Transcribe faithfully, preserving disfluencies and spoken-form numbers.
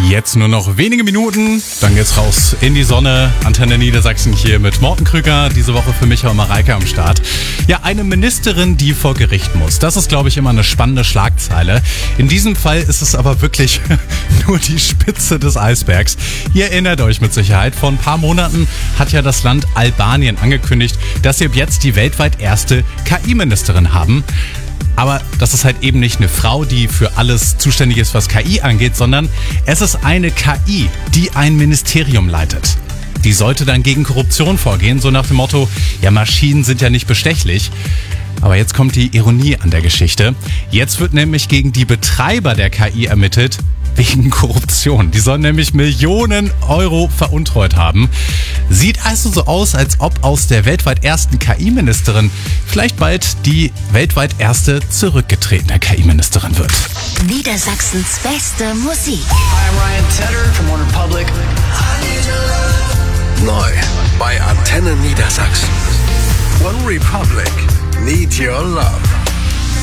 Jetzt nur noch wenige Minuten, dann geht's raus in die Sonne. Antenne Niedersachsen hier mit Morten Krüger, diese Woche für Micha und Mareike am Start. Ja, eine Ministerin, die vor Gericht muss. Das ist, glaube ich, immer eine spannende Schlagzeile. In diesem Fall ist es aber wirklich nur die Spitze des Eisbergs. Ihr erinnert euch mit Sicherheit, vor ein paar Monaten hat ja das Land Albanien angekündigt, dass sie ab jetzt die weltweit erste K I-Ministerin haben. Aber das ist halt eben nicht eine Frau, die für alles zuständig ist, was K I angeht, sondern es ist eine K I, die ein Ministerium leitet. Die sollte dann gegen Korruption vorgehen, so nach dem Motto, ja, Maschinen sind ja nicht bestechlich. Aber jetzt kommt die Ironie an der Geschichte. Jetzt wird nämlich gegen die Betreiber der K I ermittelt, wegen Korruption. Die sollen nämlich Millionen Euro veruntreut haben. Sieht also so aus, als ob aus der weltweit ersten K I-Ministerin vielleicht bald die weltweit erste zurückgetretene K I-Ministerin wird. Niedersachsens beste Musik. Hi, I'm Ryan Tedder from One Republic. Neu bei Antenne Niedersachsen. One Republic. Need Your Love.